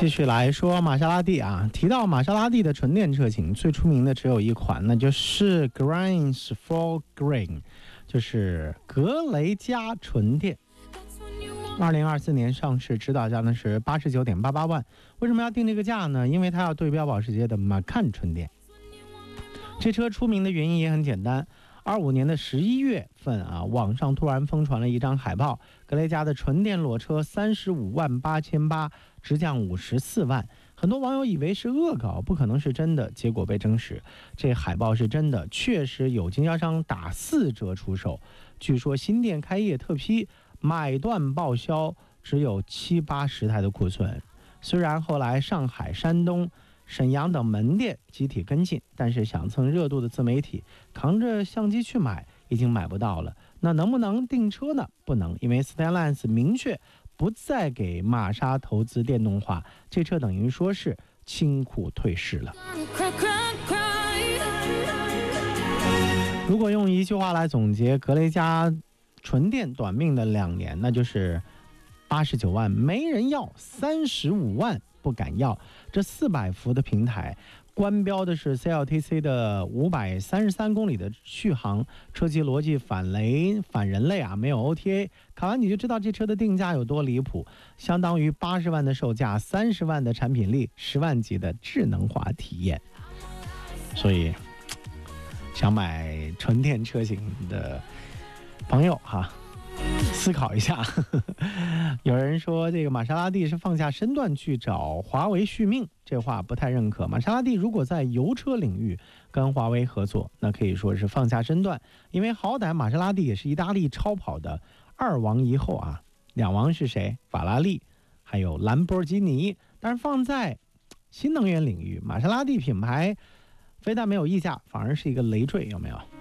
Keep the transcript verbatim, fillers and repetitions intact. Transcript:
继续来说玛莎拉蒂啊，提到玛莎拉蒂的纯电车型，最出名的只有一款，那就是 Grange for Green， 就是格雷加纯电。二零二四年上市，指导价呢是八十九点八八万。为什么要定这个价呢？因为它要对标保时捷的 Macan 纯电。这车出名的原因也很简单。二五年的十一月份啊，网上突然疯传了一张海报，格雷加的纯电裸车三十五万八千八，直降五十四万。很多网友以为是恶搞，不可能是真的，结果被证实，这海报是真的，确实有经销商打四折出售。据说新店开业特批，买断报销，只有七八十台的库存。虽然后来上海、山东、沈阳等门店集体跟进，但是想蹭热度的自媒体扛着相机去买，已经买不到了。那能不能订车呢？不能，因为 Stellantis 明确不再给玛莎投资电动化，这车等于说是清库退市了。如果用一句话来总结格雷加纯电短命的两年，那就是八十九万没人要，三十五万不敢要。这四百伏的平台官标的是 C L T C 的五百三十三公里的续航，车机逻辑反雷反人类啊，没有 O T A， 考完你就知道这车的定价有多离谱，相当于八十万的售价，三十万的产品力，十万级的智能化体验。所以想买纯电车型的朋友哈，思考一下。有人说这个玛莎拉蒂是放下身段去找华为续命，这话不太认可。玛莎拉蒂如果在油车领域跟华为合作，那可以说是放下身段，因为好歹玛莎拉蒂也是意大利超跑的二王一后啊，两王是谁？法拉利还有兰博基尼。但是放在新能源领域，玛莎拉蒂品牌非但没有溢价，反而是一个累赘，有没有？